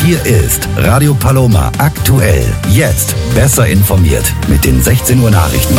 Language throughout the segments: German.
Hier ist Radio Paloma aktuell. Jetzt besser informiert mit den 16 Uhr Nachrichten.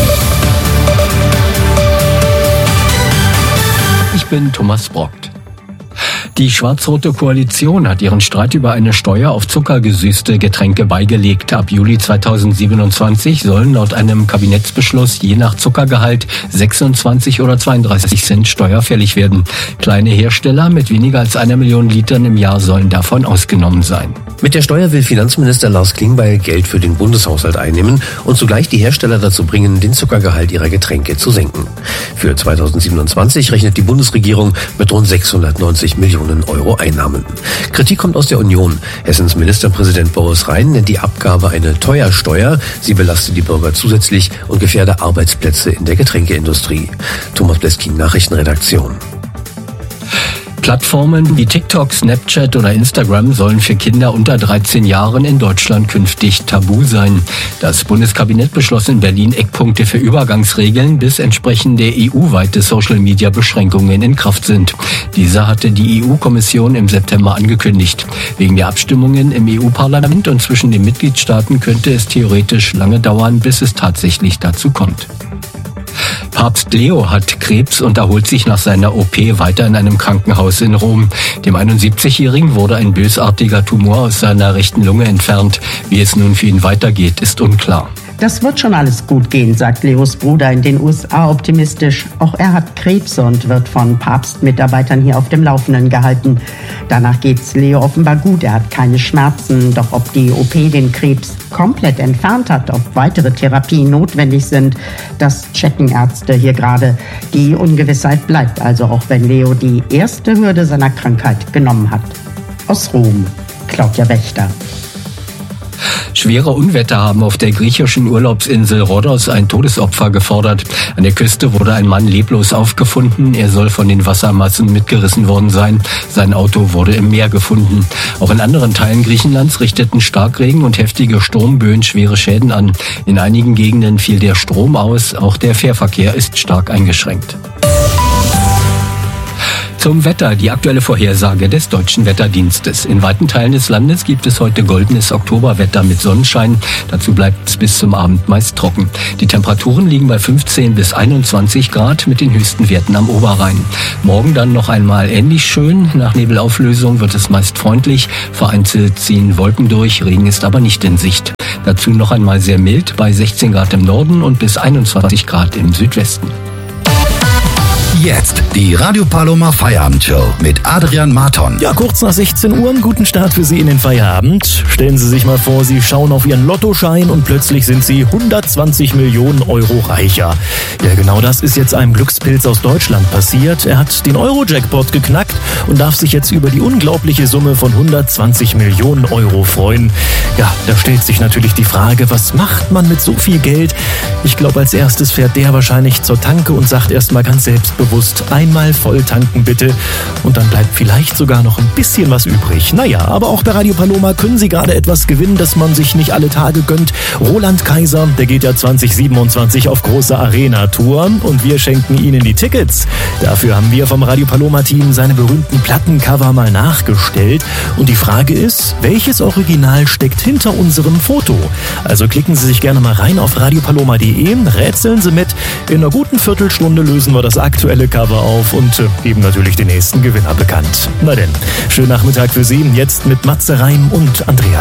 Ich bin Thomas Brockt. Die schwarz-rote Koalition hat ihren Streit über eine Steuer auf zuckergesüßte Getränke beigelegt. Ab Juli 2027 sollen laut einem Kabinettsbeschluss je nach Zuckergehalt 26 oder 32 Cent steuerfällig werden. Kleine Hersteller mit weniger als 1 Million Litern im Jahr sollen davon ausgenommen sein. Mit der Steuer will Finanzminister Lars Klingbeil Geld für den Bundeshaushalt einnehmen und zugleich die Hersteller dazu bringen, den Zuckergehalt ihrer Getränke zu senken. Für 2027 rechnet die Bundesregierung mit rund 690 Millionen Euro Einnahmen. Kritik kommt aus der Union. Hessens Ministerpräsident Boris Rhein nennt die Abgabe eine Teuersteuer. Sie belastet die Bürger zusätzlich und gefährde Arbeitsplätze in der Getränkeindustrie. Thomas Bleskin, Nachrichtenredaktion. Plattformen wie TikTok, Snapchat oder Instagram sollen für Kinder unter 13 Jahren in Deutschland künftig tabu sein. Das Bundeskabinett beschloss in Berlin Eckpunkte für Übergangsregeln, bis entsprechende EU-weite Social-Media-Beschränkungen in Kraft sind. Diese hatte die EU-Kommission im September angekündigt. Wegen der Abstimmungen im EU-Parlament und zwischen den Mitgliedstaaten könnte es theoretisch lange dauern, bis es tatsächlich dazu kommt. Papst Leo hat Krebs und erholt sich nach seiner OP weiter in einem Krankenhaus in Rom. Dem 71-Jährigen wurde ein bösartiger Tumor aus seiner rechten Lunge entfernt. Wie es nun für ihn weitergeht, ist unklar. Das wird schon alles gut gehen, sagt Leos Bruder in den USA optimistisch. Auch er hat Krebs und wird von Papstmitarbeitern hier auf dem Laufenden gehalten. Danach geht's Leo offenbar gut, er hat keine Schmerzen. Doch ob die OP den Krebs komplett entfernt hat, ob weitere Therapien notwendig sind, das checken Ärzte hier gerade. Die Ungewissheit bleibt also, auch wenn Leo die erste Hürde seiner Krankheit genommen hat. Aus Rom, Claudia Wächter. Schwere Unwetter haben auf der griechischen Urlaubsinsel Rhodos ein Todesopfer gefordert. An der Küste wurde ein Mann leblos aufgefunden. Er soll von den Wassermassen mitgerissen worden sein. Sein Auto wurde im Meer gefunden. Auch in anderen Teilen Griechenlands richteten Starkregen und heftige Sturmböen schwere Schäden an. In einigen Gegenden fiel der Strom aus. Auch der Fährverkehr ist stark eingeschränkt. Zum Wetter, die aktuelle Vorhersage des Deutschen Wetterdienstes. In weiten Teilen des Landes gibt es heute goldenes Oktoberwetter mit Sonnenschein. Dazu bleibt es bis zum Abend meist trocken. Die Temperaturen liegen bei 15 bis 21 Grad mit den höchsten Werten am Oberrhein. Morgen dann noch einmal ähnlich schön. Nach Nebelauflösung wird es meist freundlich. Vereinzelt ziehen Wolken durch, Regen ist aber nicht in Sicht. Dazu noch einmal sehr mild bei 16 Grad im Norden und bis 21 Grad im Südwesten. Jetzt die Radio Paloma Feierabendshow mit Adrian Marton. Ja, kurz nach 16 Uhr, einen guten Start für Sie in den Feierabend. Stellen Sie sich mal vor, Sie schauen auf Ihren Lottoschein und plötzlich sind Sie 120 Millionen Euro reicher. Ja, genau das ist jetzt einem Glückspilz aus Deutschland passiert. Er hat den Euro-Jackpot geknackt und darf sich jetzt über die unglaubliche Summe von 120 Millionen Euro freuen. Ja, da stellt sich natürlich die Frage, was macht man mit so viel Geld? Ich glaube, als erstes fährt der wahrscheinlich zur Tanke und sagt erstmal ganz selbstbewusst, einmal voll tanken bitte und dann bleibt vielleicht sogar noch ein bisschen was übrig. Naja, aber auch bei Radio Paloma können Sie gerade etwas gewinnen, das man sich nicht alle Tage gönnt. Roland Kaiser, der geht ja 2027 auf große Arena-Tour und wir schenken Ihnen die Tickets. Dafür haben wir vom Radio Paloma-Team seine berühmten Plattencover mal nachgestellt und die Frage ist, welches Original steckt hinter unserem Foto? Also klicken Sie sich gerne mal rein auf radiopaloma.de, rätseln Sie mit. In einer guten Viertelstunde lösen wir das aktuelle Cover auf und geben natürlich den nächsten Gewinner bekannt. Na denn, schönen Nachmittag für Sie, jetzt mit Matze Reim und Andreas